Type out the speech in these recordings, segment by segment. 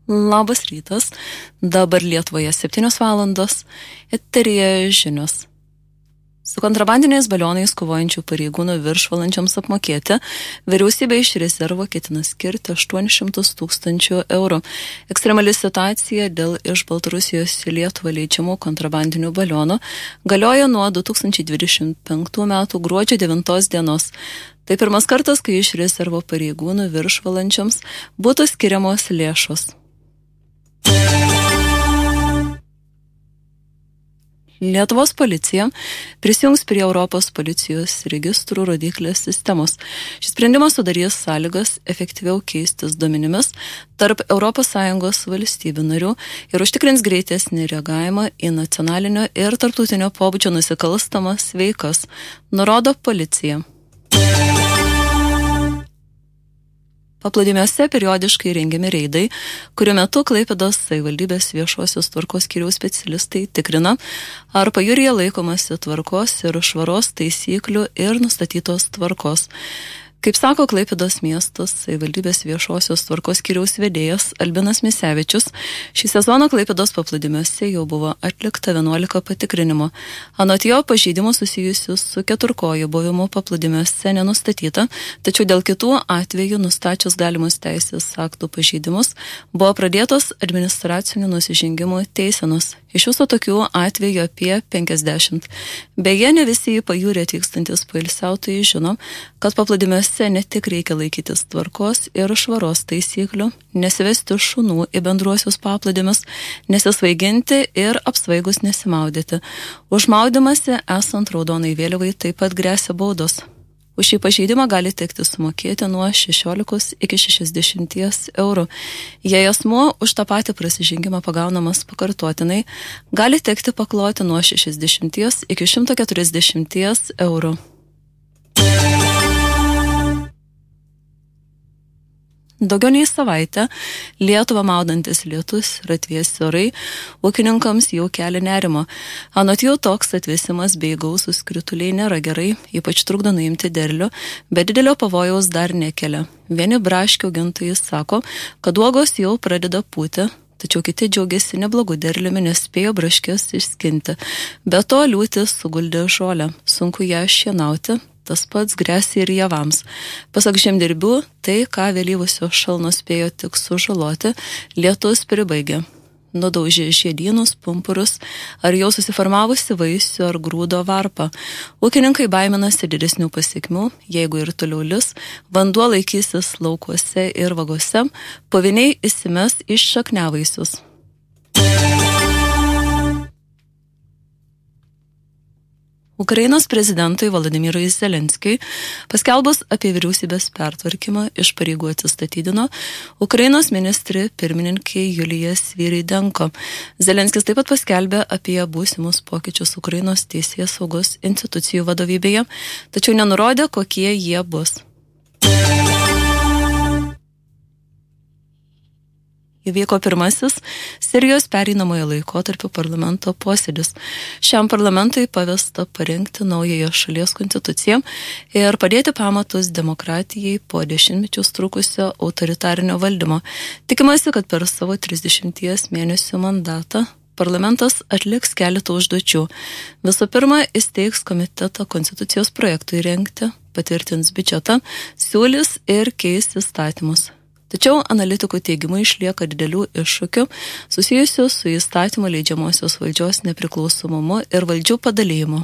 Labas rytas, dabar Lietuvoje 7 valandos, eteryje žinios. Su kontrabandiniais balionais kovojančių pareigūnų viršvalandžiams apmokėti, vyriausybė iš rezervo ketina skirti 800 000 eurų. Ekstremali situacija dėl iš Baltarusijos į Lietuvą leidžiamų kontrabandinių balionų galioja nuo 2025 metų gruodžio 9 dienos. Tai pirmas kartas, kai iš rezervo pareigūnų viršvalandžiams būtų skiriamos lėšos. Lietuvos policija prisijungs prie Europos policijos registrų rodiklės sistemos. Šis sprendimas sudarys sąlygas efektyviau keistis duomenimis tarp ES valstybių narių ir užtikrins greitesnį reagavimą į nacionalinio ir tarptautinio pobūdžio nusikalstamas veikas, nurodo policija. Paplūdimiuose periodiškai rengiami reidai, kurių metu Klaipėdos savivaldybės viešosios tvarkos skyriaus specialistai tikrina, ar pajūryje laikomasi tvarkos ir švaros taisyklių ir nustatytos tvarkos. Kaip sako Klaipėdos miestas savivaldybės viešosios tvarkos skyriaus vedėjas Albinas Misevičius, šį sezoną Klaipėdos paplūdimiuose jau buvo atlikta 11 patikrinimų. Anot jo, pažeidimų susijusių su keturkojų buvimu paplūdimiuose nenustatyta, tačiau dėl kitų atvejų nustačius galimus teisės aktų pažeidimus buvo pradėtos administracinių nusižengimų teisenos. Iš viso tokių atvejų apie 50. Beje, ne visi į pajūrį atvykstantis poilsiautojai žino, kad paplūdimiuose ne tik reikia laikytis tvarkos ir švaros taisyklių, nesivesti šunų į bendruosius paplūdimius, nesisvaiginti ir apsvaigus nesimaudyti. Už maudymąsi esant raudonai vėliavai taip pat gresia baudos. Už šį pažeidimą gali tekti sumokėti nuo 16 iki 60 eurų. Jei asmuo už tą patį prasižengimą pagaunamas pakartotinai, gali tekti pakloti nuo 60 iki 140 eurų. Daugiau nei savaitę Lietuvą maudantis lietus ir atvėsi orai ūkininkams jau kelia nerimo. Anot jų toks atvėsimas bei gausūs krituliai nėra gerai, ypač trukdo nuimti derlių, bet didelio pavojaus dar nekelia. Vieni braškių augintojai sako, kad uogos jau pradeda pūti, tačiau kiti džiaugiasi neblogų derliumi, nes spėjo braškes išskinti. Be to liūtis suguldė žolę, sunku ją šienauti. Tas pats gresia ir javams. Pasak žemdirbių, tai, ką vėlyvusios šalnos spėjo tik sužaloti, lietus pribaigė. Nudaužė žiedynus, pumpurus ar jau susiformavusi vaisių ar grūdo varpą. Ūkininkai baiminasi didesnių pasekmių, jeigu ir toliau lis, vanduo laikysis laukuose ir vagose, poviniai įsimes iš šakniavaisius. Ukrainos prezidentui Volodymyrui Zelenskiui paskelbus apie vyriausybės pertvarkymą iš pareigų atsistatydino Ukrainos ministrė pirmininkė Julija Sviridenko. Zelenskis taip pat paskelbė apie būsimus pokyčius Ukrainos teisės saugos institucijų vadovybėje, tačiau nenurodė, kokie jie bus. Įvyko pirmasis Sirijos pereinamojo laikotarpio parlamento posėdis. Šiam parlamentui pavesta parengti naująją šalies konstituciją ir padėti pamatus demokratijai po 10 trukusio autoritarinio valdymo. Tikimasi, kad per savo 30 mėnesių mandatą parlamentas atliks keletą užduočių. Visų pirma, įsteigs komitetą konstitucijos projektui rengti, patvirtins biudžetą, siūlys ir keis įstatymus. Tačiau analitikų teigimu išlieka didelių iššūkių susijusių su įstatymo leidžiamosios valdžios nepriklausomumu ir valdžių padalymu.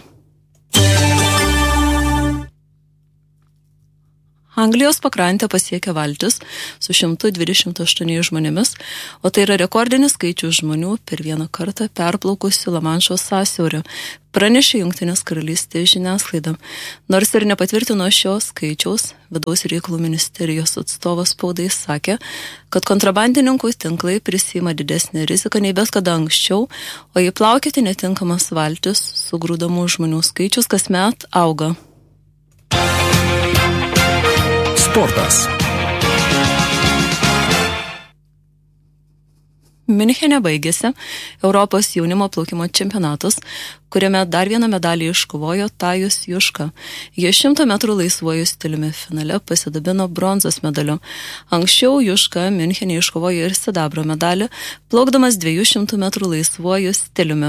Anglijos pakrantę pasiekė valtis su 128 žmonėmis, o tai yra rekordinis skaičius žmonių per vieną kartą perplaukusių Lamanšo sąsiaurį, pranešė Jungtinės karalystės žiniasklaida. Nors ir nepatvirtino šios skaičiaus, vidaus reikalų ministerijos atstovas spaudai sakė, kad kontrabandininkų tinklai prisiima didesnį riziką nei bet kada anksčiau, o įplaukėti netinkamas valtis su grūdamų žmonių skaičius kasmet auga. Sportas. Miunchene baigėsi Europos jaunimo plaukimo čempionatas, kuriame dar vieną medalį iškovojo Tajus Juška. Jis 100 metrų laisvuoju stiliumi finale pasidabino bronzos medaliu. Anksčiau Juška Miunchene iškovojo ir sidabro medalį, plaukdamas 200 metrų laisvuoju stiliumi.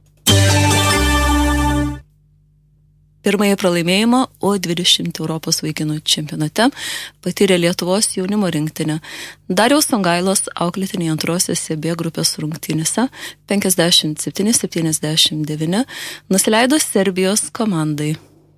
Pirmąjį pralaimėjimą U20 Europos vaikinų čempionate patyrė Lietuvos jaunimo rinktinė. Dariaus Songailos auklėtiniai antrosiose B grupės rungtynėse 57-79 nusileido Serbijos komandai.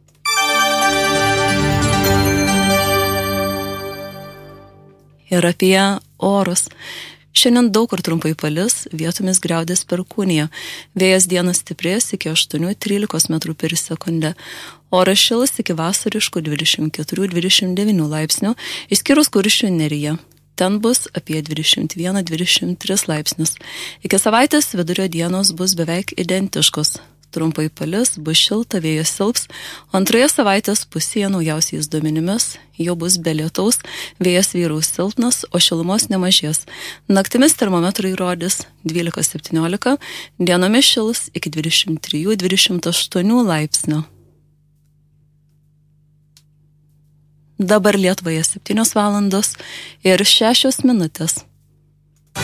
Ir apie orus. Šiandien daug kur trumpai palis, vietomis griaudės perkūnija. Vėjas dieną stiprės iki 8-13 metrų per sekundę. Oras šils iki vasariškų 24-29 laipsnių, išskyrus Kuršių neriją. Ten bus apie 21-23 laipsnius. Iki savaitės vidurio dienos bus beveik identiškos. Trumpai palis, bus šilta, vėjas silps, antroje savaitės pusėje naujausiais duomenimis jau bus be lietaus, vėjas vyraus silpnas, o šilumos nemažės. Naktimis termometrai rodys 12-17, dienomis šils iki 23-28 laipsnių. Dabar Lietuvoje 7 valandos ir 6 minutės.